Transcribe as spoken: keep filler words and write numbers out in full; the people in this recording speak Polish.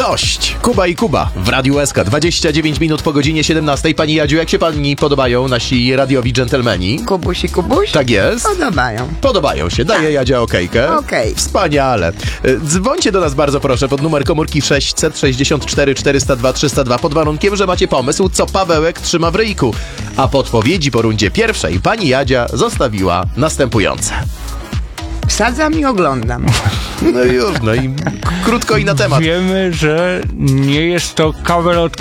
Dość! Kuba i Kuba w Radiu S K. dwadzieścia dziewięć minut po godzinie siedemnastej. Pani Jadziu, jak się pani podobają nasi radiowi dżentelmeni? Kubuś i Kubuś? Tak jest. Podobają. Podobają się. Daje Jadzia okejkę. Okej. Wspaniale. Y, Dzwońcie do nas bardzo proszę pod numer komórki sześćset sześćdziesiąt cztery czterysta dwa trzysta dwa pod warunkiem, że macie pomysł, co Pawełek trzyma w ryjku. A podpowiedzi po rundzie pierwszej pani Jadzia zostawiła następujące. Wsadzam i oglądam. No już, no i krótko i na temat. Wiemy, że nie jest to kabel od